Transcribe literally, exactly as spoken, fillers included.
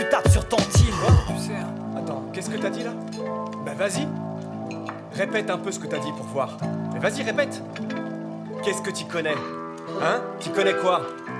tu tapes sur ton team. Tu sais, hein. Attends, qu'est-ce que t'as dit là? Bah vas-y. Répète un peu ce que t'as dit pour voir. Mais vas-y, répète. Qu'est-ce que t'y connais? Hein? T'y connais quoi?